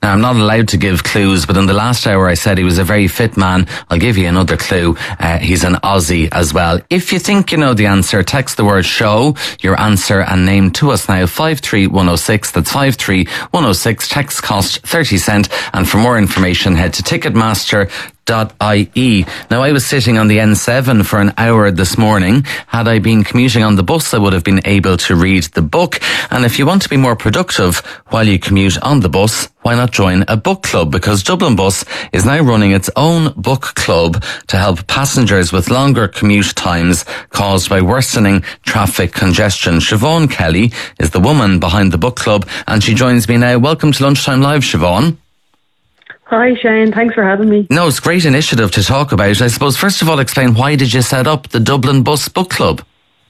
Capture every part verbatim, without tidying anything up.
Now, I'm not allowed to give clues, but in the last hour I said he was a very fit man. I'll give you another clue. Uh, he's an Aussie as well. If you think you know the answer, text the word show, your answer and name to us now. five three one oh six. That's five three one oh six. Text cost thirty cent. And for more information, head to Ticketmaster dot I E. Now, I was sitting on the N seven for an hour this morning. Had I been commuting on the bus, I would have been able to read the book. And if you want to be more productive while you commute on the bus, why not join a book club? Because Dublin Bus is now running its own book club to help passengers with longer commute times caused by worsening traffic congestion. Siobhan Kelly is the woman behind the book club, and she joins me now. Welcome to Lunchtime Live, Siobhan. Hi Shane, thanks for having me. No, it's a great initiative to talk about. I suppose, first of all, explain, why did you set up the Dublin Bus Book Club?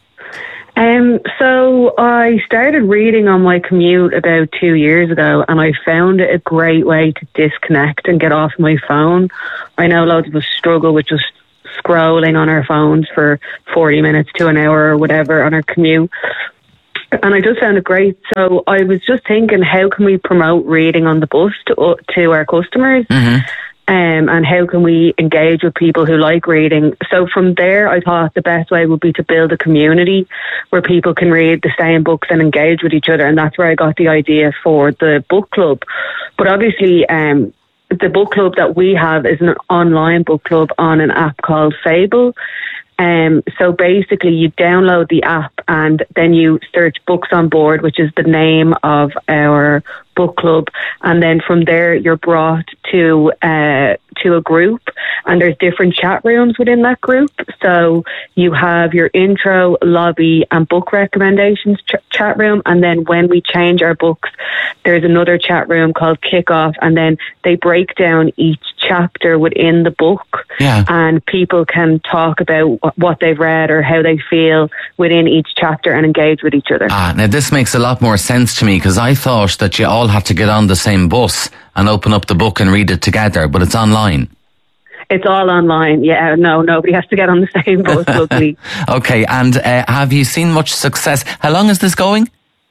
Um, so I started reading on my commute about two years ago, and I found it a great way to disconnect and get off my phone. I know loads of us struggle with just scrolling on our phones for forty minutes to an hour or whatever on our commute. And I just found it great. So I was just thinking, how can we promote reading on the bus to, uh, to our customers? Mm-hmm. Um, and how can we engage with people who like reading? So from there, I thought the best way would be to build a community where people can read the same books and engage with each other. And that's where I got the idea for the book club. But obviously, um, the book club that we have is an online book club on an app called Fable. Um, so basically you download the app and then you search Books on Board, which is the name of our book club. And then from there you're brought to uh, to a group, and there's different chat rooms within that group. So you have your intro, lobby and book recommendations ch- chat room. And then when we change our books, there's another chat room called Kickoff, and then they break down each chapter within the book. Yeah. And people can talk about what they've read or how they feel within each chapter and engage with each other. Ah, now this makes a lot more sense to me, because I thought that you all had to get on the same bus and open up the book and read it together, but it's online. It's all online, yeah. No, nobody has to get on the same bus, luckily. Okay, and uh, have you seen much success? How long is this going?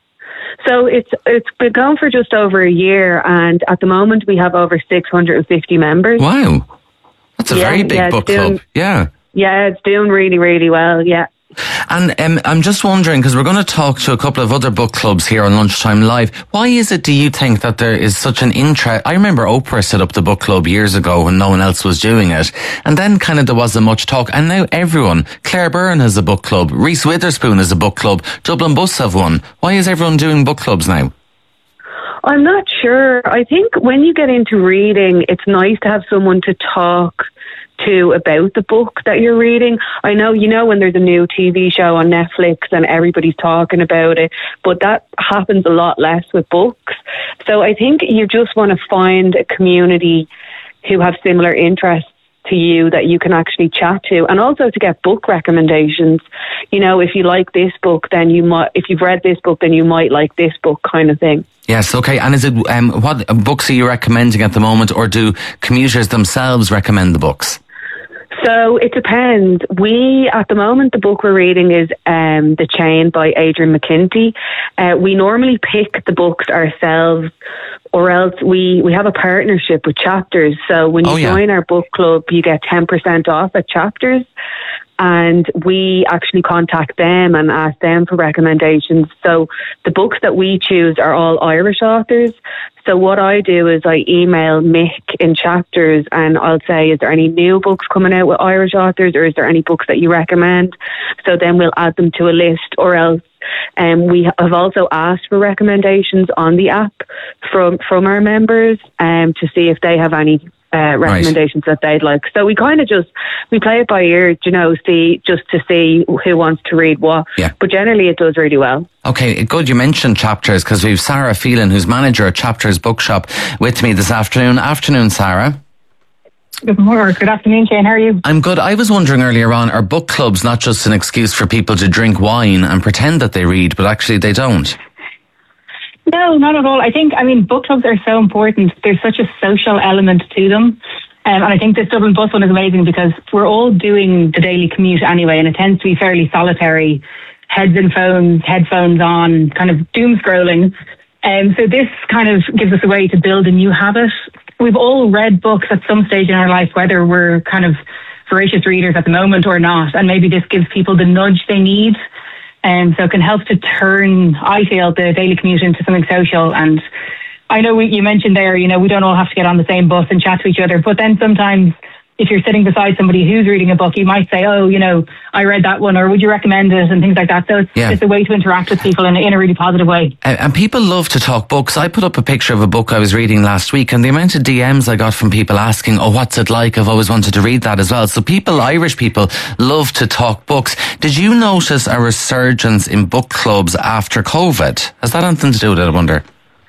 So it's it's been going for just over a year, and at the moment we have over six hundred fifty members. Wow. That's a yeah, very big yeah, book doing, club. Yeah. Yeah, it's doing really, really well, yeah. And um, I'm just wondering, because we're going to talk to a couple of other book clubs here on Lunchtime Live. Why is it, do you think, that there is such an interest? I remember Oprah set up the book club years ago when no one else was doing it. And then kind of there wasn't much talk. And now everyone, Claire Byrne has a book club. Reese Witherspoon has a book club. Dublin Bus have one. Why is everyone doing book clubs now? I'm not sure. I think when you get into reading, it's nice to have someone to talk to about the book that you're reading. I know, you know, when there's a new T V show on Netflix and everybody's talking about it, but that happens a lot less with books. So I think you just want to find a community who have similar interests to you that you can actually chat to, and also to get book recommendations. You know, if you like this book, then you might, if you've read this book, then you might like this book, kind of thing. Yes, okay. And is it, um, what books are you recommending at the moment, or do commuters themselves recommend the books? So it depends. We, at the moment, the book we're reading is um, The Chain by Adrian McKinty. Uh, we normally pick the books ourselves, or else we, we have a partnership with Chapters. So when you oh, yeah. join our book club, you get ten percent off at Chapters. And we actually contact them and ask them for recommendations. So the books that we choose are all Irish authors. So what I do is I email Mick in Chapters and I'll say, is there any new books coming out with Irish authors, or is there any books that you recommend? So then we'll add them to a list, or else um, we have also asked for recommendations on the app from, from our members um, to see if they have any Uh, recommendations right. that they'd like. So we kind of just, we play it by ear, you know, see, just to see who wants to read what. Yeah. But generally it does really well. Okay, good you mentioned Chapters, because we've Sarah Phelan, who's manager at Chapters Bookshop, with me this afternoon. Afternoon, Sarah. Good morning. Good afternoon, Shane. How are you? I'm good. I was wondering earlier on, are book clubs not just an excuse for people to drink wine and pretend that they read, but actually they don't? No, not at all. I think, I mean, book clubs are so important. There's such a social element to them. Um, and I think this Dublin Bus one is amazing because we're all doing the daily commute anyway, and it tends to be fairly solitary, heads in phones, headphones on, kind of doom scrolling. Um, so this kind of gives us a way to build a new habit. We've all read books at some stage in our life, whether we're kind of voracious readers at the moment or not, and maybe this gives people the nudge they need. And um, so it can help to turn, I feel, the daily commute into something social. And I know we, you mentioned there, you know, we don't all have to get on the same bus and chat to each other, but then sometimes if you're sitting beside somebody who's reading a book, you might say, oh, you know, I read that one, or would you recommend it, and things like that. So it's, yeah. it's a way to interact with people in, in a really positive way. Uh, and people love to talk books. I put up a picture of a book I was reading last week, and the amount of D Ms I got from people asking, oh, what's it like? I've always wanted to read that as well. So people, Irish people, love to talk books. Did you notice a resurgence in book clubs after COVID? Has that anything to do with it, I wonder?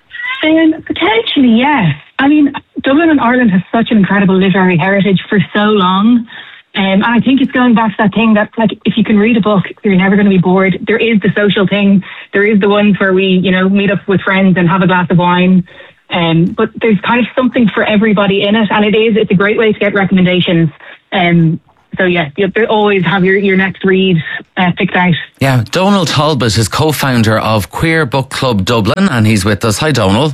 Um, potentially, yes. I mean, Dublin and Ireland has such an incredible literary heritage for so long. Um, and I think it's going back to that thing that, like, if you can read a book, you're never going to be bored. There is the social thing. There is the ones where we, you know, meet up with friends and have a glass of wine. Um, but there's kind of something for everybody in it. And it is, it's a great way to get recommendations. Um, so, yeah, you always have your, your next read uh, picked out. Yeah, Donal Talbot is co-founder of Queer Book Club Dublin, and he's with us. Hi, Donal.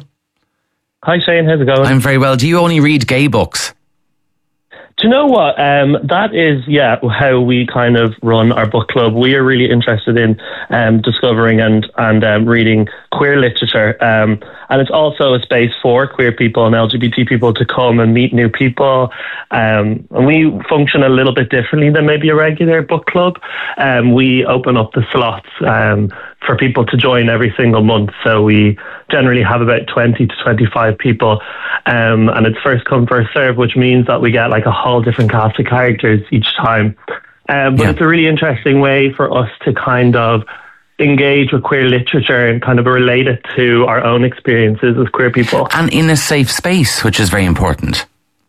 Hi, Shane. How's it going? I'm very well. Do you only read gay books? Do you know what? Um, that is, yeah, how we kind of run our book club. We are really interested in um, discovering and, and um, reading queer literature. Um, and it's also a space for queer people and L G B T people to come and meet new people. Um, and we function a little bit differently than maybe a regular book club. Um, we open up the slots um, for people to join every single month. So we generally have about twenty to twenty-five people. Um, and it's first come, first serve, which means that we get like a whole different cast of characters each time. Um, but yeah. It's a really interesting way for us to kind of engage with queer literature and kind of relate it to our own experiences as queer people. And in a safe space, which is very important.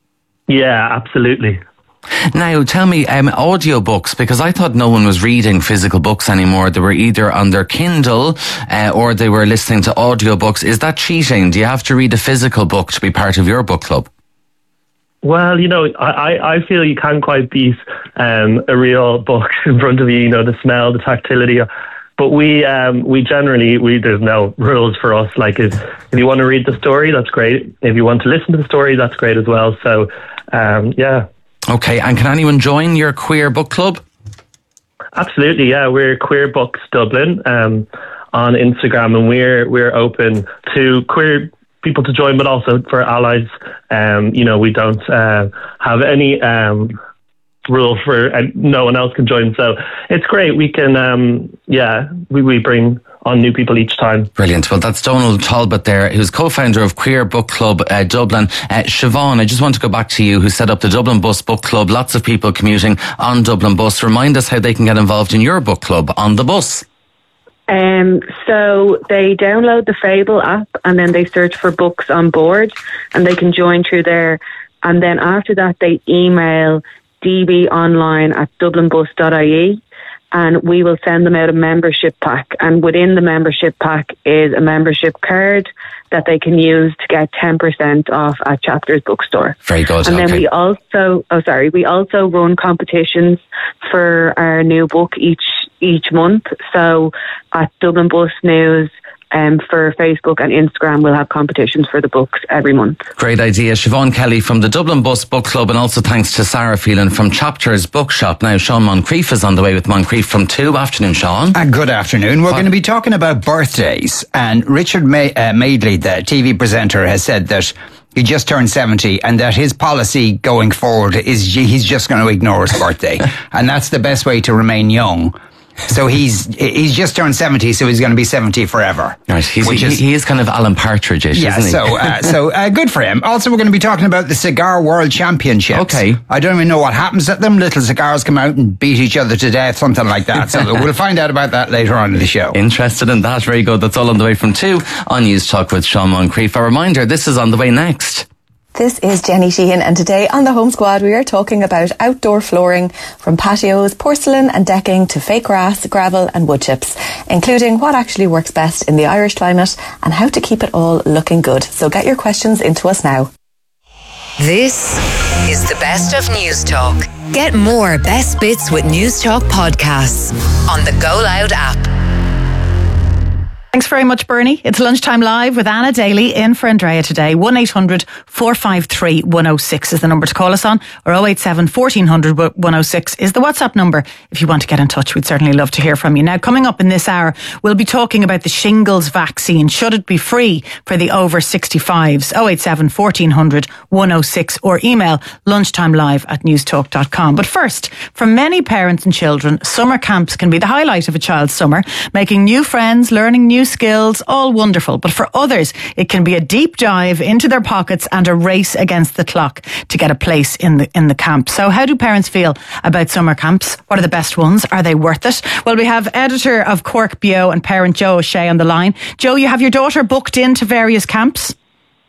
Yeah, absolutely. Now, tell me, um, audiobooks, because I thought no one was reading physical books anymore. They were either on their Kindle uh, or they were listening to audiobooks. Is that cheating? Do you have to read a physical book to be part of your book club? Well, you know, I, I feel you can't quite beat um, a real book in front of you, you know, the smell, the tactility. But we um, we generally, we there's no rules for us. Like, if, if you want to read the story, that's great. If you want to listen to the story, that's great as well. So, um, yeah. Okay, and can anyone join your queer book club? Absolutely, yeah. We're Queer Books Dublin um, on Instagram, and we're we're open to queer people to join, but also for allies. Um, you know, we don't uh, have any um, rule for uh, no one else can join. So it's great. We can, um, yeah, we, we bring on new people each time. Brilliant. Well, that's Donal Talbot there, who's co-founder of Queer Book Club uh, Dublin. Uh, Siobhan, I just want to go back to you, who set up the Dublin Bus Book Club. Lots of people commuting on Dublin Bus. Remind us how they can get involved in your book club on the bus. Um, so they download the Fable app and then they search for books on board and they can join through there. And then after that, they email dbonline at dublinbus dot I E and we will send them out a membership pack. And within the membership pack is a membership card that they can use to get ten percent off at Chapters Bookstore. Very good. And okay. then we also, oh sorry, we also run competitions for our new book each each month. So at Dublin Bus News, Um, for Facebook and Instagram, we'll have competitions for the books every month. Great idea. Siobhan Kelly from the Dublin Bus Book Club, and also thanks to Sarah Phelan from Chapters Bookshop. Now, Sean Moncrief is on the way with Moncrief from two. Afternoon, Sean. Uh, good afternoon. We're Hi. going to be talking about birthdays. And Richard May- uh, Madeley, the T V presenter, has said that he just turned seventy and that his policy going forward is he's just going to ignore his birthday. And that's the best way to remain young. So he's he's just turned seventy, so he's going to be seventy forever. Right, he's, he, is, he is kind of Alan Partridge-ish, yeah, isn't he? so, uh, so uh, good for him. Also, we're going to be talking about the Cigar World Championships. Okay. I don't even know what happens at them. Little cigars come out and beat each other to death, something like that. So we'll find out about that later on in the show. Interested in that? Very good. That's all on the way from two on News Talk with Sean Moncrief. A reminder, this is on the way next. This is Jenny Sheehan, and today on the Home Squad we are talking about outdoor flooring, from patios, porcelain and decking to fake grass, gravel and wood chips, including what actually works best in the Irish climate and how to keep it all looking good. So get your questions into us now. This is the best of News Talk. Get more best bits with News Talk podcasts on the Go Loud app. Thanks very much, Bernie. It's Lunchtime Live with Anna Daly in for Andrea today. one eight hundred four five three one oh six is the number to call us on, or oh eight seven fourteen hundred one oh six is the WhatsApp number if you want to get in touch. We'd certainly love to hear from you. Now, coming up in this hour, we'll be talking about the shingles vaccine. Should it be free for the over sixty-fives? oh eight seven fourteen hundred one oh six or email lunchtimelive at newstalk dot com. But first, for many parents and children, summer camps can be the highlight of a child's summer, making new friends, learning new skills, all wonderful. But for others, it can be a deep dive into their pockets and a race against the clock to get a place in the in the camp. So how do parents feel about summer camps? What are the best ones? Are they worth it? Well, we have editor of Cork B O and parent Joe O'Shea on the line. Joe, you have your daughter booked into various camps?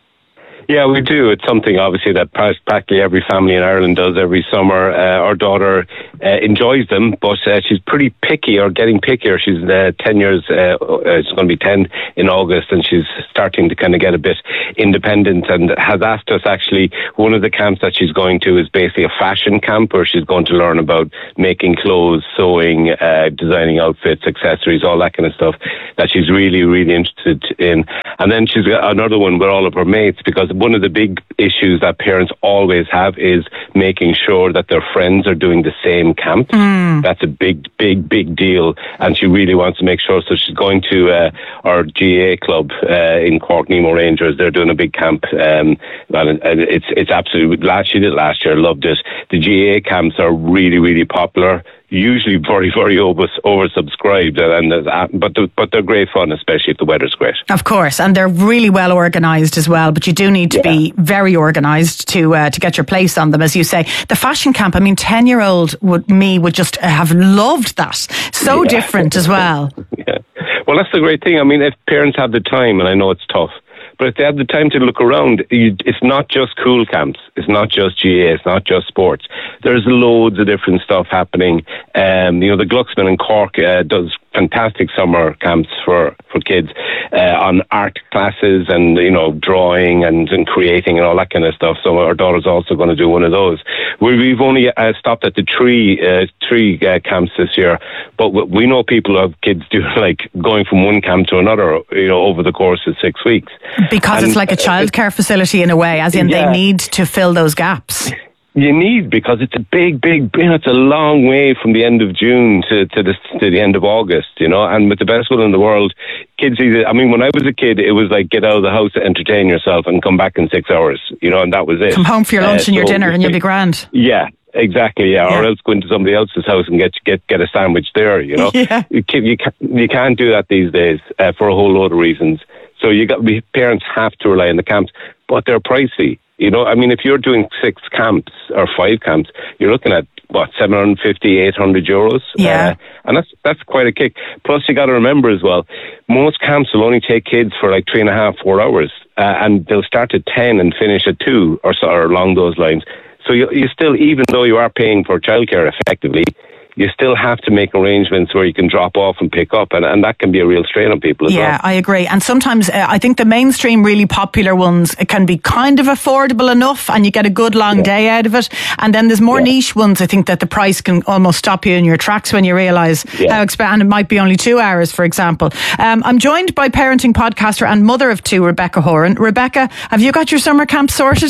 Yeah, we do. It's something, obviously, that practically every family in Ireland does every summer. Uh, our daughter uh, enjoys them, but uh, she's pretty picky, or getting pickier. She's uh, ten years, uh, it's going to be ten in August, and she's starting to kind of get a bit independent, and has asked us, actually, one of the camps that she's going to is basically a fashion camp, where she's going to learn about making clothes, sewing, uh, designing outfits, accessories, all that kind of stuff that she's really, really interested in. And then she's got another one with all of her mates, because one of the big issues that parents always have is making sure that their friends are doing the same camp. Mm. That's a big, big, big deal, and she really wants to make sure. So she's going to uh, our G A A club uh, in Cork, Nemo Rangers. They're doing a big camp, um, and it's it's absolutely. Last she did it last year, loved it. The G A A camps are really, really popular. Usually very, very over, oversubscribed, and, and but the, but they're great fun, especially if the weather's great. Of course, and they're really well organised as well. But you do need to yeah. be very organised to uh, to get your place on them, as you say. The fashion camp. I mean, ten year old would me would just have loved that. So yeah. different as well. yeah. Well, that's the great thing. I mean, if parents have the time, and I know it's tough, but if they have the time to look around, it's not just cool camps. It's not just G A A. It's not just sports. There's loads of different stuff happening. Um, you know, the Glucksman in Cork uh, does fantastic summer camps for, for kids uh, on art classes and, you know, drawing and, and creating and all that kind of stuff. So our daughter's also going to do one of those. We've only uh, stopped at the three, uh, three uh, camps this year, but we know people who have kids do like going from one camp to another, you know, over the course of six weeks. Because and, it's like a childcare uh, facility in a way, as in yeah. they need to fill those gaps. You need, because it's a big, big, you know, it's a long way from the end of June to, to, the, to the end of August, you know, and with the best will in the world, kids either, I mean, when I was a kid, it was like get out of the house, entertain yourself and come back in six hours, you know, and that was it. Come home for your lunch uh, and your so dinner and you'll be grand. Yeah. Exactly, yeah. yeah, or else go into somebody else's house and get get get a sandwich there. You know, yeah. you can't you can't, you can't do that these days uh, for a whole load of reasons. So you got parents have to rely on the camps, but they're pricey. You know, I mean, if you're doing six camps or five camps, you're looking at what seven hundred fifty, eight hundred euros. Yeah, uh, and that's that's quite a kick. Plus, you got to remember as well, most camps will only take kids for like three and a half, four hours, uh, and they'll start at ten and finish at two, or, or along those lines. So you, you still, even though you are paying for childcare effectively, you still have to make arrangements where you can drop off and pick up, and, and that can be a real strain on people as yeah, well. Yeah, I agree. And sometimes uh, I think the mainstream really popular ones can be kind of affordable enough and you get a good long yeah. day out of it. And then there's more yeah. niche ones, I think, that the price can almost stop you in your tracks when you realise yeah. how expensive, and it might be only two hours, for example. Um, I'm joined by parenting podcaster and mother of two, Rebecca Horan. Rebecca, have you got your summer camp sorted?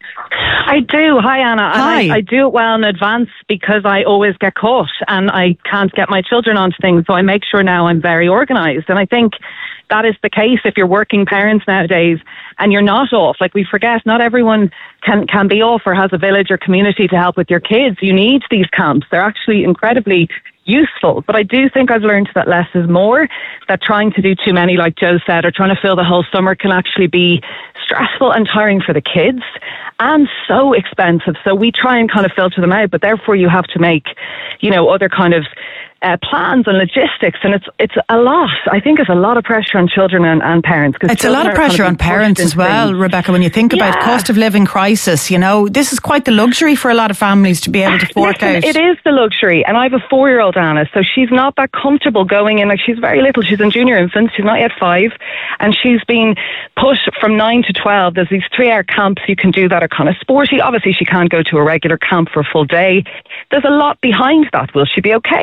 I do. Hi, Anna. Hi. And I, I do it well in advance because I always get caught and I can't get my children onto things. So I make sure now I'm very organised. And I think that is the case if you're working parents nowadays and you're not off. Like, we forget, not everyone can, can be off or has a village or community to help with your kids. You need these camps. They're actually incredibly useful. But I do think I've learned that less is more, that trying to do too many, like Joe said, or trying to fill the whole summer can actually be stressful and tiring for the kids and so expensive. So we try and kind of filter them out, but therefore you have to make, you know, other kind of Uh, plans and logistics, and it's it's a lot. I think it's a lot of pressure on children and, and parents. It's a lot of pressure on parents as well, things. Rebecca, when you think yeah. about cost of living crisis. You know, this is quite the luxury for a lot of families to be able to fork Listen, out. It is the luxury, and I have a four-year-old, Anna, so she's not that comfortable going in. Like, she's very little. She's in junior infant. She's not yet five, and she's been put from nine to twelve. There's these three-hour camps you can do that are kind of sporty. Obviously, she can't go to a regular camp for a full day. There's a lot behind that. Will she be okay? The social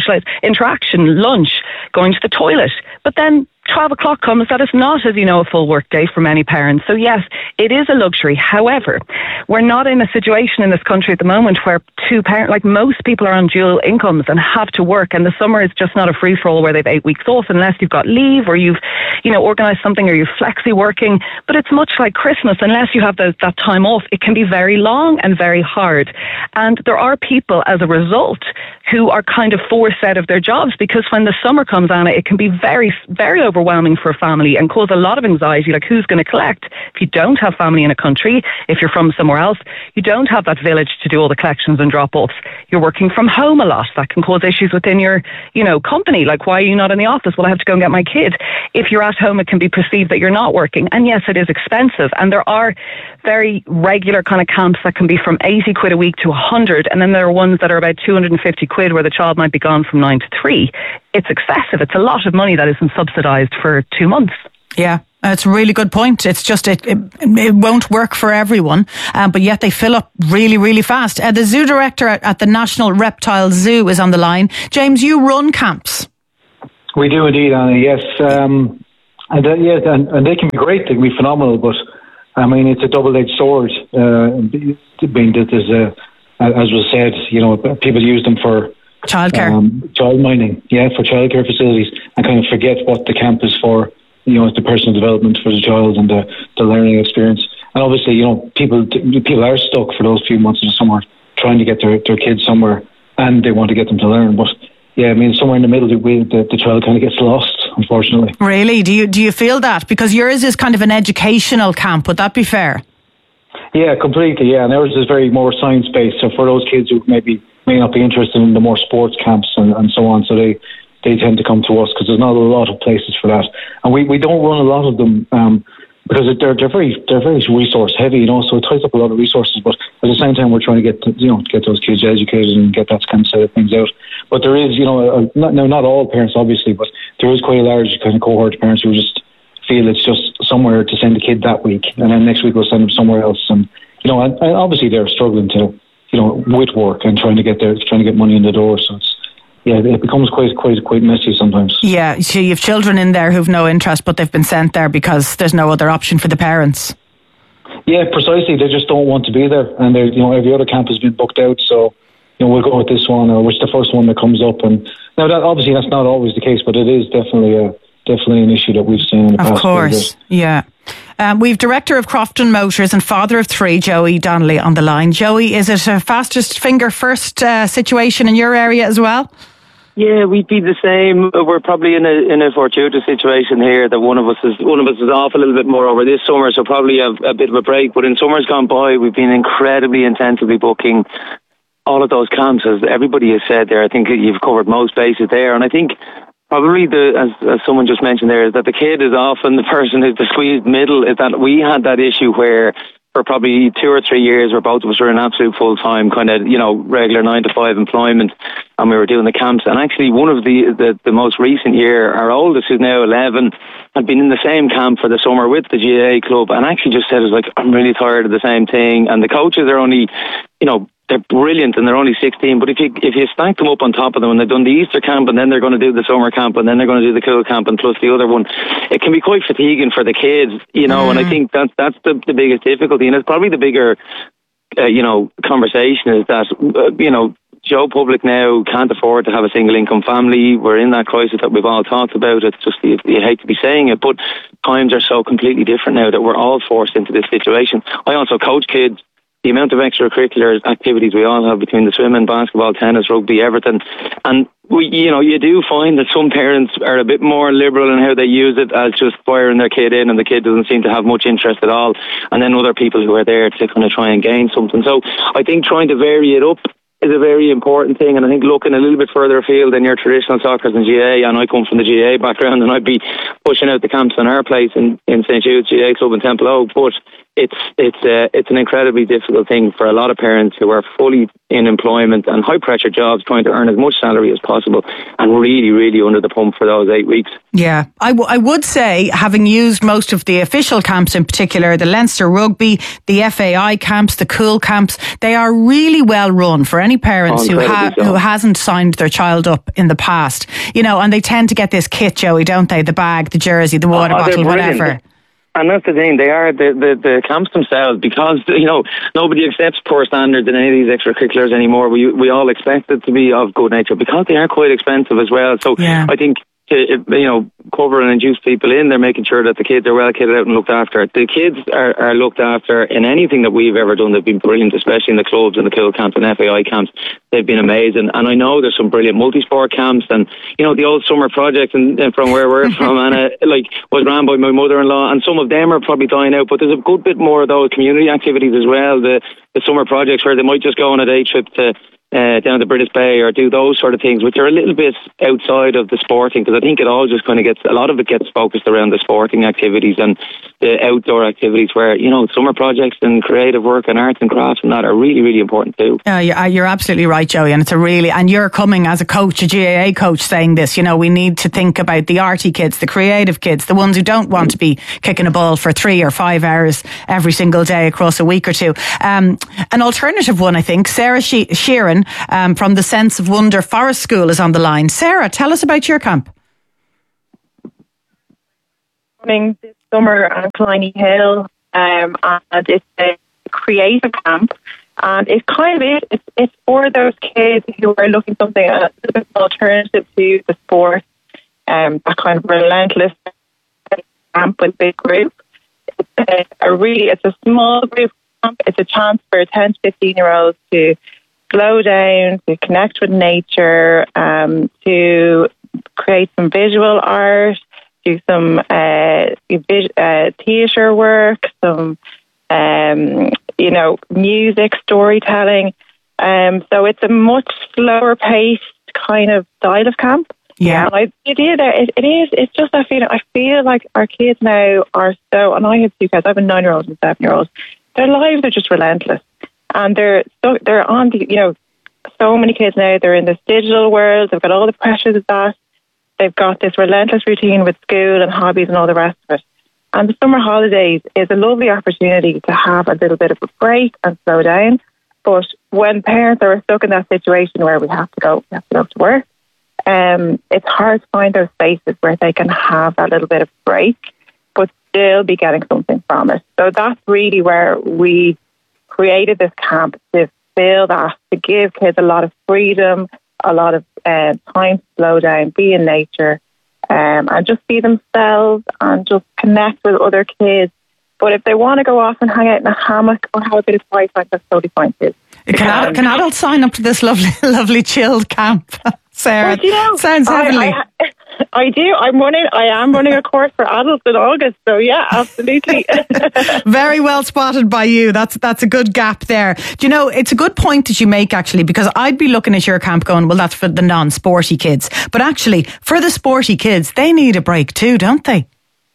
socialise, interaction, lunch, going to the toilet. But then twelve o'clock comes, that is not, as you know, a full work day for many parents. So yes, it is a luxury. However, we're not in a situation in this country at the moment where two parents, like most people are on dual incomes and have to work, and the summer is just not a free-for-all where they've eight weeks off unless you've got leave or you've, you know, organised something or you've flexi working. But it's much like Christmas. Unless you have the, that time off, it can be very long and very hard. And there are people, as a result, who are kind of forced out of their jobs because when the summer comes, Anna, it can be very, very overwhelming for a family and cause a lot of anxiety, like who's going to collect? If you don't have family in a country, if you're from somewhere else, you don't have that village to do all the collections and drop-offs. You're working from home a lot. That can cause issues within your, you know, company, like why are you not in the office? Well, I have to go and get my kid. If you're at home, it can be perceived that you're not working. And yes, it is expensive. And there are very regular kind of camps that can be from eighty quid a week to one hundred, and then there are ones that are about two hundred fifty quid where the child might be gone from nine to three. It's excessive. It's a lot of money that isn't subsidised for two months. Yeah. It's a really good point. It's just, it it, it won't work for everyone, um, but yet they fill up really, really fast. Uh, the zoo director at, at the National Reptile Zoo is on the line. James, you run camps. We do indeed, Anna, yes. Um, and, uh, yeah, and, and they can be great, they can be phenomenal, but I mean, it's a double-edged sword. Uh, being that there's a, as was said, you know, people use them for childcare, um, child minding, yeah, for childcare facilities, and kind of forget what the camp is for. You know, it's the personal development for the child and the, the learning experience. And obviously, you know, people people are stuck for those few months of the summer trying to get their, their kids somewhere, and they want to get them to learn. But yeah, I mean, somewhere in the middle, the, the, the child kind of gets lost, unfortunately. Really? Do you do you feel that? Because yours is kind of an educational camp. Would that be fair? Yeah, completely. Yeah, and ours is very more science based. So for those kids who maybe may not be interested in the more sports camps and, and so on, so they. They tend to come to us because there's not a lot of places for that, and we, we don't run a lot of them um, because they're they're very they're very resource heavy, you know. So it ties up a lot of resources. But at the same time, we're trying to get you know get those kids educated and get that kind of side of things out. But there is you know a, not no not all parents obviously, but there is quite a large kind of cohort of parents who just feel it's just somewhere to send a kid that week, and then next week we'll send them somewhere else. And you know, and, and obviously they're struggling to you know with work and trying to get their trying to get money in the door. So it's. Yeah, it becomes quite, quite, quite messy sometimes. Yeah, so you have children in there who've no interest, but they've been sent there because there's no other option for the parents. Yeah, precisely. They just don't want to be there, and you know every other camp has been booked out. So you know we'll go with this one, or which the first one that comes up. And now that obviously that's not always the case, but it is definitely a definitely an issue that we've seen in the past. Of course, yeah. Um, we've director of Crofton Motors and father of three, Joey Donnelly, on the line. Joey, is it a fastest finger first uh, situation in your area as well? Yeah, we'd be the same. We're probably in a in a fortuitous situation here that one of us is one of us is off a little bit more over this summer, so probably a, a bit of a break. But in summers gone by, we've been incredibly intensively booking all of those camps, as everybody has said there. I think you've covered most bases there, and I think probably the as, as someone just mentioned there is that the kid is often the person who's the squeezed middle. Is that we had that issue where. For probably two or three years where both of us were in absolute full-time kind of, you know, regular nine to five employment, and we were doing the camps. And actually one of the, the, the most recent year, our oldest, who's now eleven, had been in the same camp for the summer with the G A A club, and actually just said, it was like, I'm really tired of the same thing. And the coaches are only, you know, they're brilliant and they're only sixteen, but if you if you stack them up on top of them and they've done the Easter camp and then they're going to do the summer camp and then they're going to do the cool camp and plus the other one, it can be quite fatiguing for the kids, you know. Mm. And I think that's that's the, the biggest difficulty, and it's probably the bigger uh, you know conversation is that uh, you know Joe Public now can't afford to have a single income family. We're in that crisis that we've all talked about. It's just you, you hate to be saying it, but times are so completely different now that we're all forced into this situation. I also coach kids. The amount of extracurricular activities we all have between the swimming, basketball, tennis, rugby, everything. And, we, you know, you do find that some parents are a bit more liberal in how they use it as just firing their kid in and the kid doesn't seem to have much interest at all. And then other people who are there to kind of try and gain something. So I think trying to vary it up is a very important thing, and I think looking a little bit further afield than your traditional soccer and G A A, and I come from the G A A background and I'd be pushing out the camps on our place in, in Saint Jude's G A A Club in Temple Oak, but it's it's uh, it's an incredibly difficult thing for a lot of parents who are fully in employment and high pressure jobs, trying to earn as much salary as possible, and really, really under the pump for those eight weeks. Yeah, I, w- I would say, having used most of the official camps in particular, the Leinster Rugby, the F A I camps, the Cool camps, they are really well run for any parents Oh, who ha- so. who hasn't signed their child up in the past. You know, and they tend to get this kit, Joey, don't they? The bag, the jersey, the water Oh, they're bottle, brilliant. whatever. And that's the thing, they are the, the, the camps themselves, because, you know, nobody accepts poor standards in any of these extracurriculars anymore. We we all expect it to be of good nature, because they are quite expensive as well. So Yeah. I think to, you know, cover and induce people in, they're making sure that the kids are well kitted out and looked after. The kids are, are looked after in anything that we've ever done. They've been brilliant, especially in the clubs and the Cool camps and F A I camps. They've been amazing. And I know there's some brilliant multi-sport camps, and, you know, the old summer project and, and from where we're from, and uh, like, was ran by my mother-in-law, and some of them are probably dying out, but there's a good bit more of those community activities as well. The, the summer projects where they might just go on a day trip to Uh, down to British Bay, or do those sort of things, which are a little bit outside of the sporting, because I think it all just kind of gets, a lot of it gets focused around the sporting activities and the outdoor activities, where, you know, summer projects and creative work and arts and crafts and that are really, really important too. Uh, yeah, you're absolutely right, Joey, and it's a really, and you're coming as a coach, a G A A coach, saying this, you know, we need to think about the arty kids, the creative kids, the ones who don't want to be kicking a ball for three or five hours every single day across a week or two. Um, an alternative one, I think, Sarah she- Sheeran um, from the Sense of Wonder Forest School is on the line. Sarah, tell us about your camp. This summer on Killiney Hill, um, and it's a creative camp, and it's kind of it. It's, it's for those kids who are looking for something a little bit of an alternative to the sport, um, a kind of relentless camp with big group. It's a, a really, it's a small group camp. It's a chance for ten to fifteen year olds to slow down, to connect with nature, um, to create some visual art, do some uh, uh, theatre work, some, um, you know, music, storytelling. Um, so it's a much slower paced kind of style of camp. Yeah. And I, it, is, it, it is, it's just that feeling. I feel like our kids now are so, and I have two kids, I have a nine year old and a seven year old, their lives are just relentless. And they're so, they're on the, you know, so many kids now, they're in this digital world, they've got all the pressures of that. They've got this relentless routine with school and hobbies and all the rest of it. And the summer holidays is a lovely opportunity to have a little bit of a break and slow down. But when parents are stuck in that situation where we have to go, we have to go to work, um, it's hard to find those spaces where they can have that little bit of break, but still be getting something from it. So that's really where we created this camp, to fill that, to give kids a lot of freedom, a lot of uh, time to slow down, be in nature, um, and just be themselves and just connect with other kids. But if they want to go off and hang out in a hammock or have a bit of quiet time, that's totally fine too. Can, um, ad- can adults sign up to this lovely, lovely chilled camp? Sarah, well, you know, sounds heavenly. I, I, I do. I'm running. I am running a course for adults in August. So yeah, absolutely. Very well spotted by you. That's that's a good gap there. Do you know, it's a good point that you make, actually, because I'd be looking at your camp going, well, that's for the non-sporty kids, but actually for the sporty kids, they need a break too, don't they?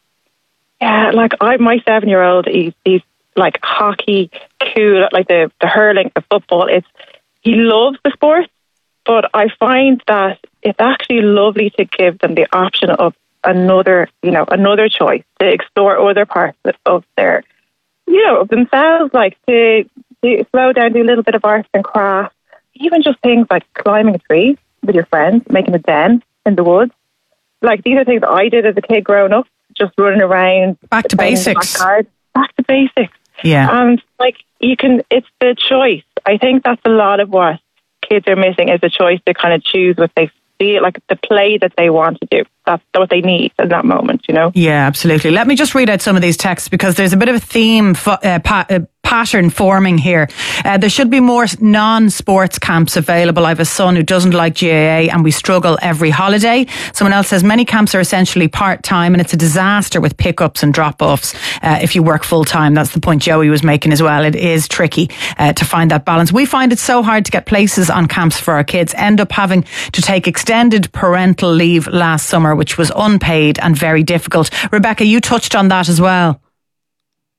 Yeah, like I, my seven-year-old, he's, he's like hockey, cool, like the the hurling, the football. It's he loves the sport. But I find that it's actually lovely to give them the option of another, you know, another choice to explore other parts of their, you know, of themselves, like to, to slow down, do a little bit of arts and crafts, even just things like climbing a tree with your friends, making a den in the woods. Like these are things that I did as a kid growing up, just running around. Back to basics. Back to basics. Yeah. And like you can, it's the choice. I think that's a lot of what kids are missing, is a choice to kind of choose what they feel like, the play that they want to do. That's what they need in that moment, you know? Yeah, absolutely. Let me just read out some of these texts, because there's a bit of a theme fo- uh, pa- uh, pattern forming here. Uh, there should be more non-sports camps available. I have a son who doesn't like G A A and we struggle every holiday. Someone else says many camps are essentially part-time and it's a disaster with pickups and drop-offs uh, if you work full-time. That's the point Joey was making as well. It is tricky uh, to find that balance. We find it so hard to get places on camps for our kids. End up having to take extended parental leave last summer, which was unpaid and very difficult. Rebecca, you touched on that as well.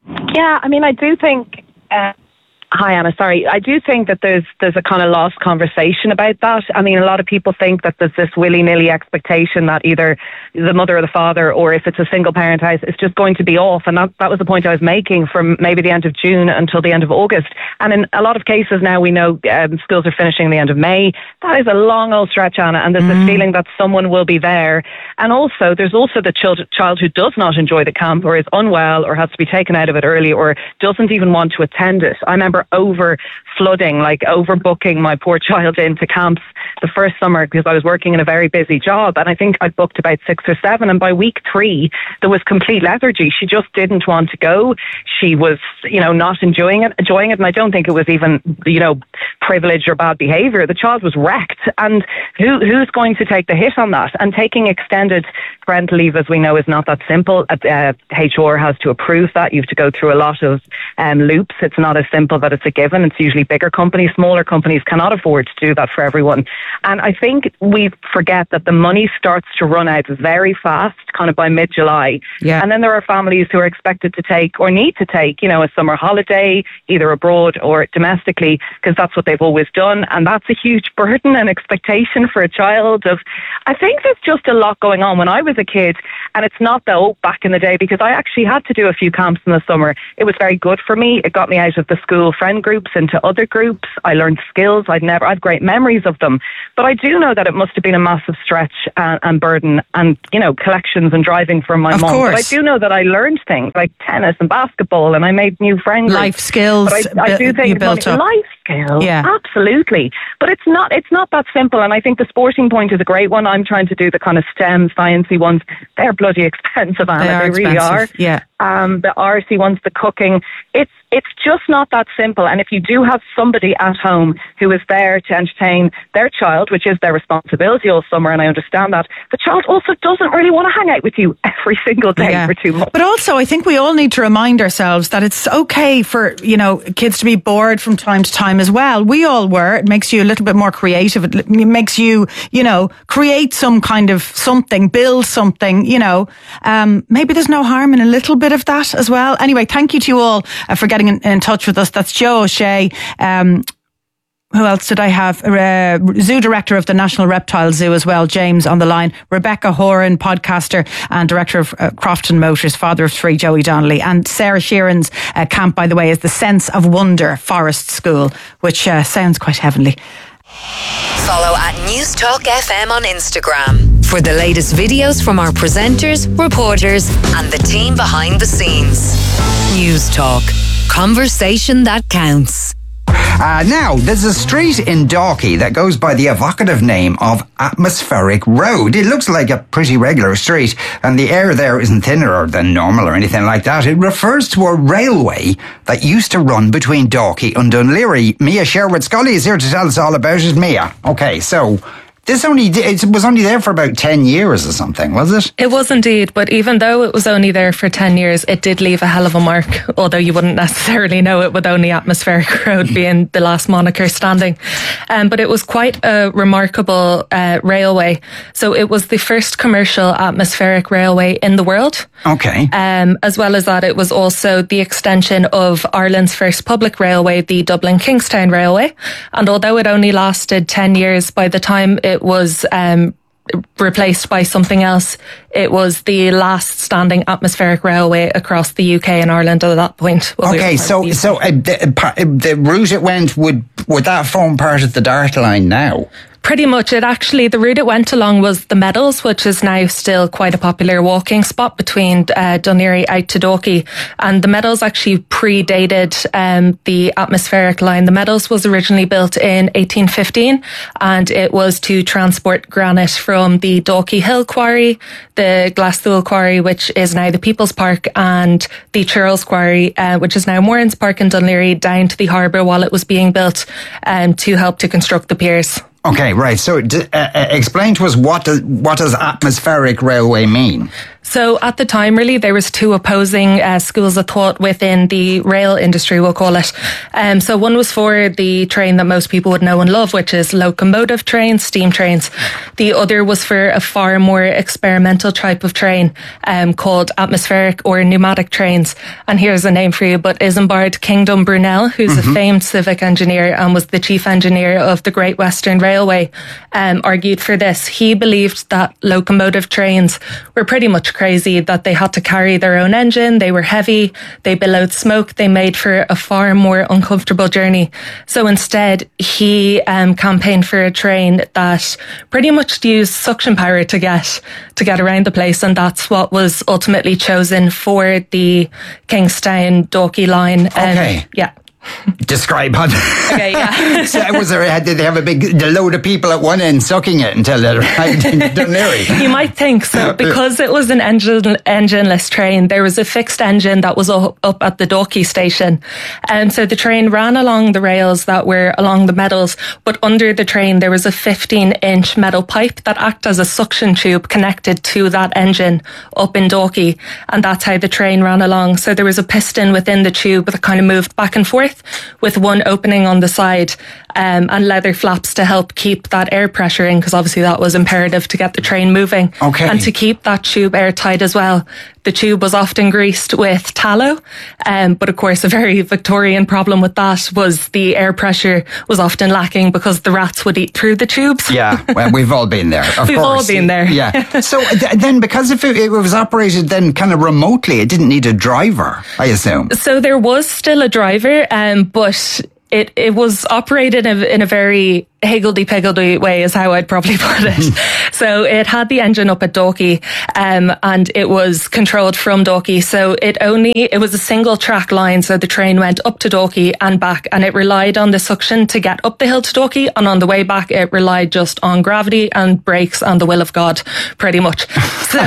Yeah, I mean, I do think... Uh, Hi, Anna. Sorry. I do think that there's there's a kind of lost conversation about that. I mean, a lot of people think that there's this willy-nilly expectation that either the mother or the father, or if it's a single-parent house, it's just going to be off. And that, that was the point I was making from maybe the end of June until the end of August. And in a lot of cases now, we know um, schools are finishing the end of May. That is a long old stretch, Anna, and there's mm. a feeling that someone will be there. And also, there's also the child, child who does not enjoy the camp, or is unwell, or has to be taken out of it early, or doesn't even want to attend it. I remember over flooding, like overbooking my poor child into camps the first summer because I was working in a very busy job, and I think I booked about six or seven, and by week three there was complete lethargy. She just didn't want to go. She was, you know, not enjoying it, enjoying it, and I don't think it was even, you know, privilege or bad behaviour. The child was wrecked, and who who's going to take the hit on that? And taking extended parental leave, as we know, is not that simple. Uh, H R has to approve that. You have to go through a lot of um, loops. It's not as simple that it's a given. It's usually bigger companies. Smaller companies cannot afford to do that for everyone. And I think we forget that the money starts to run out very fast, kind of by mid-July. Yeah. And then there are families who are expected to take, or need to take, you know, a summer holiday, either abroad or domestically, because that's what they've always done. And that's a huge burden and expectation for a child. Of, I think there's just a lot going on. When I was a kid, and it's not though back in the day, because I actually had to do a few camps in the summer. It was very good for me. It got me out of the school friend groups into other groups. I learned skills. I'd never, I've great memories of them. But I do know that it must have been a massive stretch and, and burden, and, you know, collections and driving from my mum. But I do know that I learned things like tennis and basketball, and I made new friends. Life skills. But I, I do think you built money, up. Life skills. Yeah. Absolutely. But it's not, it's not that simple. And I think the sporting point is a great one. I'm trying to do the kind of STEM, sciencey ones. They're bloody expensive, Anna. They, are they really expensive. are. Yeah. Um, the artsy ones, the cooking. It's it's just not that simple. And if you do have somebody at home who is there to entertain their child, which is their responsibility all summer, and I understand that, the child also doesn't really want to hang out with you every single day yeah. for two months. But also, I think we all need to remind ourselves that it's okay for, you know, kids to be bored from time to time as well. We all were. It makes you a little bit more creative. It makes you, you know, create some kind of something, build something, you know. Um, maybe there's no harm in a little bit of that as well. Anyway, thank you to you all uh, for getting in, in touch with us. That's Joe O'Shea. Um, who else did I have? Uh, Zoo Director of the National Reptile Zoo as well, James on the line. Rebecca Horan, podcaster and Director of uh, Crofton Motors, father of three, Joey Donnelly. And Sarah Sheeran's uh, camp, by the way, is the Sense of Wonder Forest School, which uh, sounds quite heavenly. Follow at News Talk F M on Instagram for the latest videos from our presenters, reporters and the team behind the scenes. News Talk. Conversation that counts. Uh, now, there's a street in Dalkey that goes by the evocative name of Atmospheric Road. It looks like a pretty regular street, and the air there isn't thinner than normal or anything like that. It refers to a railway that used to run between Dalkey and Dunleary. Mia Sherwood-Scully is here to tell us all about it. Mia, okay, so... This only it was only there for about ten years or something, was it? It was indeed, but even though it was only there for ten years, it did leave a hell of a mark, although you wouldn't necessarily know it with only Atmospheric Road being the last moniker standing. Um, but it was quite a remarkable uh, railway. So it was the first commercial atmospheric railway in the world. Okay. Um, as well as that, it was also the extension of Ireland's first public railway, the Dublin Kingstown Railway. And although it only lasted ten years, by the time it It was um, replaced by something else, it was the last standing atmospheric railway across the U K and Ireland at that point. Okay, we so so uh, the, uh, the route it went, would would that form part of the Dart Line now? Pretty much. It actually, the route it went along was the Meadows, which is now still quite a popular walking spot between uh, Dunleary out to Dalkey. And the Meadows actually predated um, the atmospheric line. The Meadows was originally built in eighteen fifteen, and it was to transport granite from the Dalkey Hill Quarry, the Glasthule Quarry, which is now the People's Park, and the Churls Quarry, uh, which is now Moorings Park in Dunleary, down to the harbour while it was being built, um, to help to construct the piers. Okay, right. So uh, uh, explain to us, what does, what does atmospheric railway mean? So at the time, really, there was two opposing uh, schools of thought within the rail industry, we'll call it. Um, so one was for the train that most people would know and love, which is locomotive trains, steam trains. The other was for a far more experimental type of train um, called atmospheric or pneumatic trains. And here's a name for you, but Isambard Kingdom Brunel, who's mm-hmm. a famed civic engineer and was the chief engineer of the Great Western Railway, um, argued for this. He believed that locomotive trains were pretty much crazy, that they had to carry their own engine, they were heavy, they billowed smoke, they made for a far more uncomfortable journey. So instead, he um, campaigned for a train that pretty much used suction power to get to get around the place, and that's what was ultimately chosen for the Kingstown Dalkey line. Um, okay. Yeah. Describe how. Okay, yeah. So was there? Did they have a big load of people at one end sucking it until they arrived in Dún Laoghaire? You might think so, because it was an engine engineless train. There was a fixed engine that was up, up at the Dalkey station, and so the train ran along the rails that were along the metals. But under the train, there was a fifteen-inch metal pipe that acted as a suction tube connected to that engine up in Dalkey, and that's how the train ran along. So there was a piston within the tube that kind of moved back and forth, with one opening on the side, um, and leather flaps to help keep that air pressure in, because obviously that was imperative to get the train moving. Okay. And to keep that tube airtight as well. The tube was often greased with tallow, um, but of course a very Victorian problem with that was the air pressure was often lacking because the rats would eat through the tubes. Yeah, well, we've all been there, of we've course. all been there. Yeah. So th- then, because if it, it was operated then kind of remotely, it didn't need a driver, I assume. So there was still a driver, um, but it, it was operated in a, in a very higgledy-piggledy way is how I'd probably put it. So it had the engine up at Dalkey, um, and it was controlled from Dalkey. So it only, it was a single track line. So the train went up to Dalkey and back, and it relied on the suction to get up the hill to Dalkey. And on the way back, it relied just on gravity and brakes and the will of God, pretty much. So,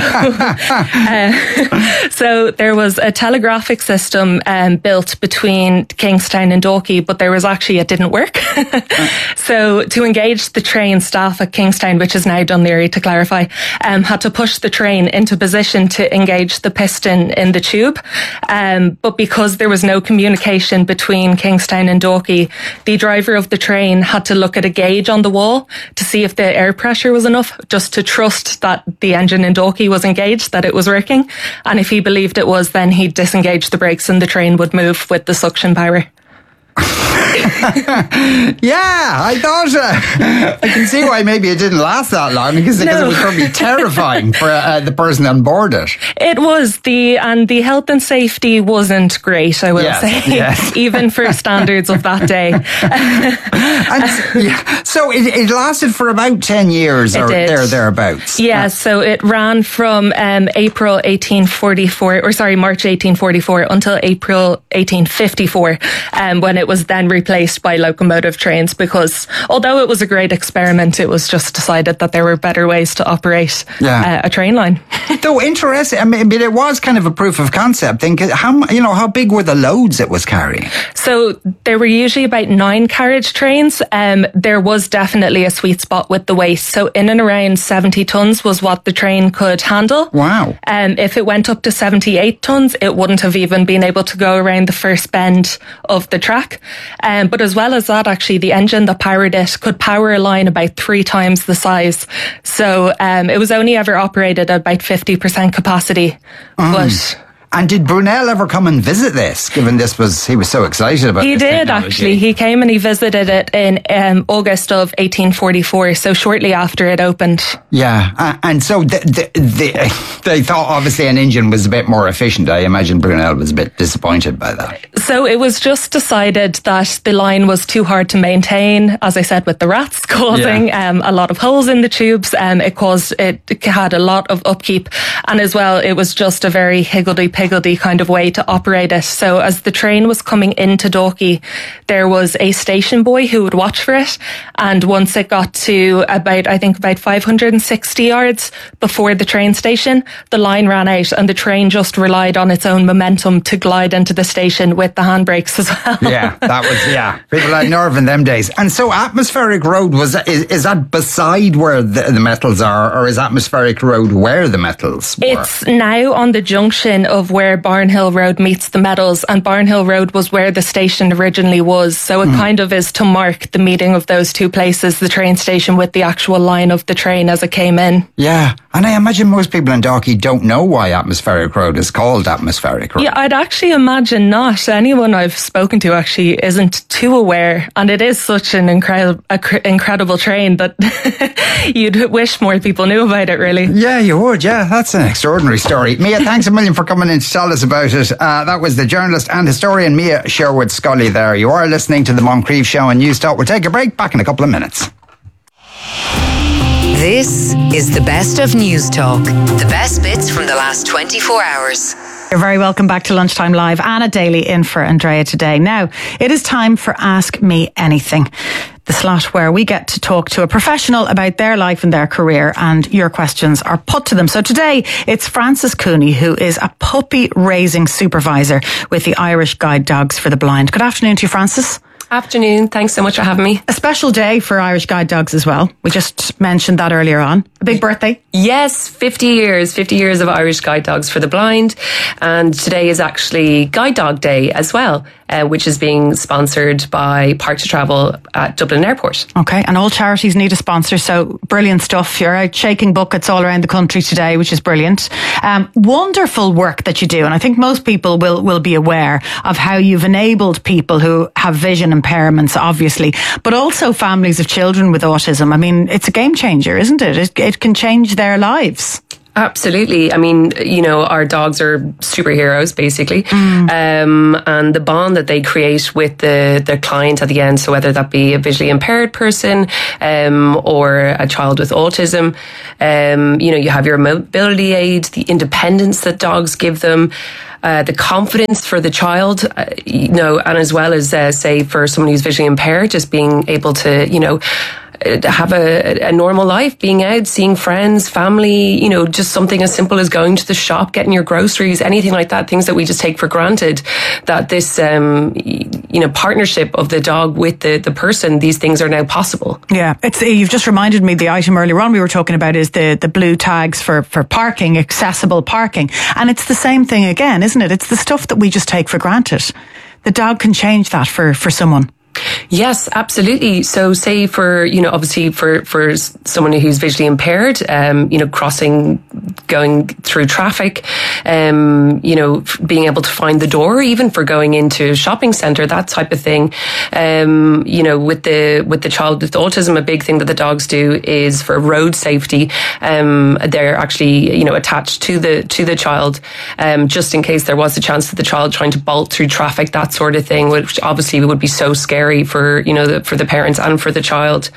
uh, so there was a telegraphic system um, built between Kingstown and Dalkey, but there was actually, it didn't work. So to engage the train, staff at Kingstown, which is now Dún Laoghaire to clarify, um, had to push the train into position to engage the piston in the tube. Um, but because there was no communication between Kingstown and Dalkey, the driver of the train had to look at a gauge on the wall to see if the air pressure was enough, just to trust that the engine in Dalkey was engaged, that it was working. And if he believed it was, then he'd disengage the brakes and the train would move with the suction power. Yeah, I thought uh, I can see why maybe it didn't last that long, because, because no. it was probably terrifying for uh, the person on board it. It was the and the health and safety wasn't great, I will yes, say, yes. even for standards of that day. and, yeah, so it, it lasted for about ten years, or there thereabouts. Yeah, uh, so it ran from um, April eighteen forty-four, or sorry, March eighteen forty-four until April eighteen fifty-four, um, when it was then replaced by locomotive trains, because although it was a great experiment, it was just decided that there were better ways to operate yeah. uh, a train line. Though interesting, I mean, it was kind of a proof of concept thing. How, you know, how big were the loads it was carrying? So there were usually about nine carriage trains. Um, there was definitely a sweet spot with the weight. So in and around seventy tons was what the train could handle. Wow. Um, if it went up to seventy-eight tons, it wouldn't have even been able to go around the first bend of the track. Um, but as well as that, actually, the engine that powered it could power a line about three times the size. So um, it was only ever operated at about fifty percent capacity. Mm. But And did Brunel ever come and visit this, given this was, he was so excited about He this did, technology? actually. He came and he visited it in um, August of eighteen forty-four, so shortly after it opened. Yeah, uh, and so the, the, the, they thought obviously an engine was a bit more efficient. I imagine Brunel was a bit disappointed by that. So it was just decided that the line was too hard to maintain, as I said, with the rats causing yeah. um, a lot of holes in the tubes. Um, it caused, it had a lot of upkeep, and as well, it was just a very higgledy-piggledy higgledy kind of way to operate it. So as the train was coming into Dalkey, there was a station boy who would watch for it. And once it got to about, I think about five hundred sixty yards before the train station, the line ran out and the train just relied on its own momentum to glide into the station with the handbrakes as well. Yeah, that was, yeah. People had nerve in them days. And so Atmospheric Road, was that, is, is that beside where the, the metals are, or is Atmospheric Road where the metals were? It's now on the junction of where Barnhill Road meets the metals, and Barnhill Road was where the station originally was. So it mm. kind of is to mark the meeting of those two places, the train station with the actual line of the train as it came in. Yeah, and I imagine most people in Dalkey don't know why Atmospheric Road is called Atmospheric Road. Yeah, I'd actually imagine not. Anyone I've spoken to actually isn't too aware, and it is such an incredible incredible train that you'd wish more people knew about it, really. Yeah, you would. Yeah, that's an extraordinary story. Mia, thanks a million for coming in to tell us about it. Uh, that was the journalist and historian Mia Sherwood Scully there. You are listening to the Moncrief Show on News Talk. We'll take a break, back in a couple of minutes. This is the best of News Talk. The best bits from the last twenty-four hours. You're very welcome back to Lunchtime Live. Anna Daly in for Andrea today. Now, it is time for Ask Me Anything, the slot where we get to talk to a professional about their life and their career, and your questions are put to them. So today, it's Frances Cooney, who is a puppy raising supervisor with the Irish Guide Dogs for the Blind. Good afternoon to you, Frances. Afternoon. Thanks so much for having me. A special day for Irish Guide Dogs as well. We just mentioned that earlier on. A big birthday. Yes, fifty years. fifty years of Irish Guide Dogs for the Blind. And today is actually Guide Dog Day as well, uh, which is being sponsored by Park to Travel at Dublin Airport. Okay, and all charities need a sponsor, so brilliant stuff. You're out shaking buckets all around the country today, which is brilliant. Um, wonderful work that you do, and I think most people will, will be aware of how you've enabled people who have vision impairments, obviously, but also families of children with autism. I mean, it's a game changer, isn't it? It, it can change their lives. Absolutely. I mean, you know, our dogs are superheroes, basically. Mm. Um, and the bond that they create with the, the client at the end, so whether that be a visually impaired person um, or a child with autism, um, you know, you have your mobility aid, the independence that dogs give them, Uh, the confidence for the child, uh, you know, and as well as, uh, say, for someone who's visually impaired, just being able to, you know, have a, a normal life, being out, seeing friends, family, you know, just something as simple as going to the shop, getting your groceries, anything like that, things that we just take for granted, that this, um, you know, partnership of the dog with the, the person, these things are now possible. Yeah, it's, you've just reminded me, the item earlier on we were talking about is the, the blue tags for, for parking, accessible parking. And it's the same thing again, isn't it? It's the stuff that we just take for granted. The dog can change that for, for someone. Yes, absolutely. So say for, you know, obviously for, for someone who's visually impaired, um, you know, crossing, going through traffic, um, you know, being able to find the door, even for going into a shopping centre, that type of thing. Um, you know, with the, with the child with autism, a big thing that the dogs do is for road safety. Um, they're actually, you know, attached to the, to the child, um, just in case there was a chance that the child trying to bolt through traffic, that sort of thing, which obviously would be so scary for, you know, the, for the parents and for the child,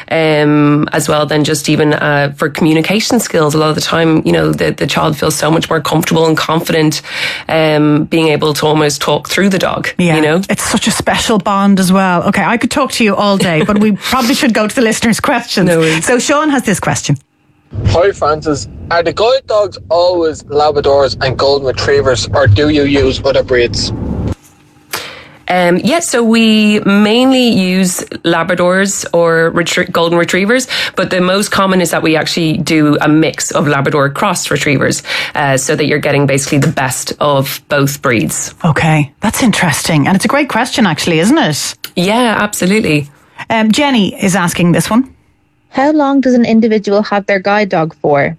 um, as well. Then just even uh, for communication skills, a lot of the time, you know, the, the child feels so much more comfortable and confident, um, being able to almost talk through the dog. Yeah, you know, it's such a special bond as well. Okay, I could talk to you all day, but we probably should go to the listeners' questions. No worries. So Sean has this question. Hi Frances, are the guide dogs always Labradors and Golden Retrievers, or do you use other breeds? Um, yeah, so we mainly use Labradors or retrie- Golden Retrievers, but the most common is that we actually do a mix of Labrador cross Retrievers, uh, so that you're getting basically the best of both breeds. Okay, that's interesting. And it's a great question, actually, isn't it? Yeah, absolutely. Um, Jenny is asking this one. How long does an individual have their guide dog for?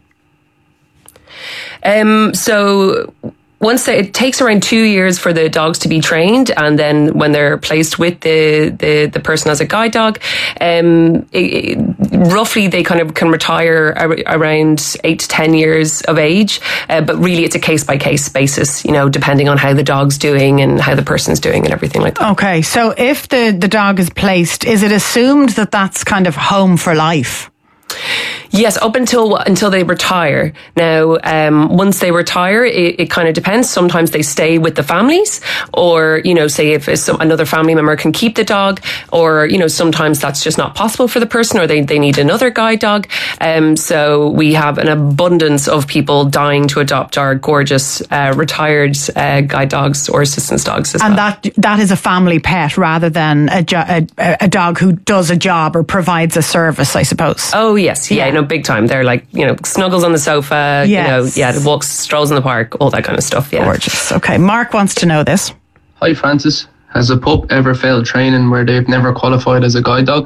Um, so... Once they, it takes around two years for the dogs to be trained, and then when they're placed with the, the, the person as a guide dog, um, it, it, roughly they kind of can retire ar- around eight to ten years of age. Uh, but really, it's a case by case basis, you know, depending on how the dog's doing and how the person's doing and everything like that. Okay, so if the, the dog is placed, is it assumed that that's kind of home for life? Yes, up until until they retire. Now, um, once they retire, it, it kind of depends. Sometimes they stay with the families, or, you know, say if some, another family member can keep the dog, or, you know, sometimes that's just not possible for the person, or they, they need another guide dog. Um, so we have an abundance of people dying to adopt our gorgeous uh, retired uh, guide dogs or assistance dogs as and well. that that is a family pet rather than a, jo- a, a dog who does a job or provides a service, I suppose. Oh, yes. Yeah, yeah. No, big time. They're like, you know, snuggles on the sofa, yes. you know, yeah, walks, strolls in the park, all that kind of stuff. Yeah. Gorgeous. Okay. Mark wants to know this. Hi, Francis. Has a pup ever failed training where they've never qualified as a guide dog?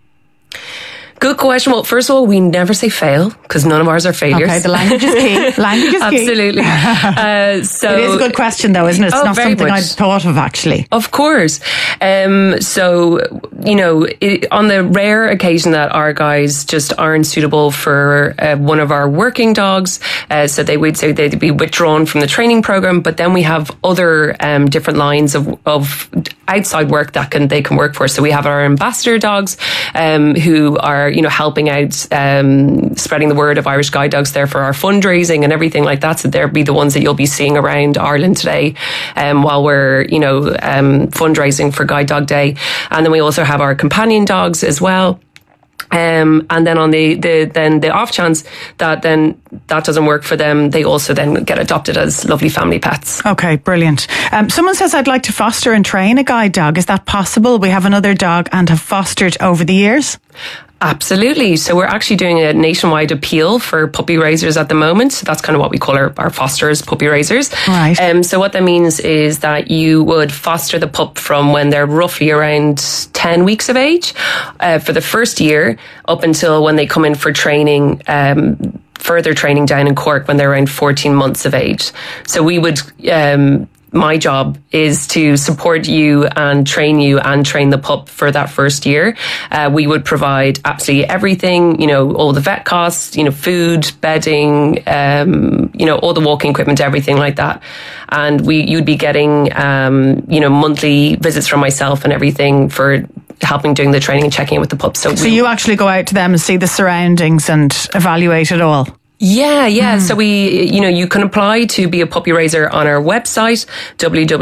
Good question. Well, first of all, we never say fail because none of ours are failures. Okay, the language is key. Language is key. Absolutely. Uh, so it is a good question, though, isn't it? It's oh, not something much. I'd thought of, actually. Of course. Um, so, you know, it, on the rare occasion that our guys just aren't suitable for uh, one of our working dogs, uh, so they would say they'd be withdrawn from the training program. But then we have other um, different lines of, of outside work that can they can work for. So we have our ambassador dogs um, who are, you know, helping out, um, spreading the word of Irish Guide Dogs there for our fundraising and everything like that. So they'll be the ones that you'll be seeing around Ireland today um, while we're, you know, um, fundraising for Guide Dog Day. And then we also have our companion dogs as well. Um, and then on the, the then the off chance that then that doesn't work for them, they also then get adopted as lovely family pets. Okay, brilliant. Um, someone says, I'd like to foster and train a guide dog. Is that possible? We have another dog and have fostered over the years. Absolutely. So we're actually doing a nationwide appeal for puppy raisers at the moment. So that's kind of what we call our, our fosters, puppy raisers. Right. Um, so what that means is that you would foster the pup from when they're roughly around ten weeks of age uh, for the first year up until when they come in for training, um, further training down in Cork when they're around fourteen months of age. So we would... Um, my job is to support you and train you and train the pup for that first year. Uh, we would provide absolutely everything, you know, all the vet costs, you know, food, bedding, um, you know, all the walking equipment, everything like that. And we, you'd be getting, um, you know, monthly visits from myself and everything for helping doing the training and checking in with the pups. So, so we, you actually go out to them and see the surroundings and evaluate it all? Yeah, yeah. Mm. So we, you know, you can apply to be a puppy raiser on our website, w w w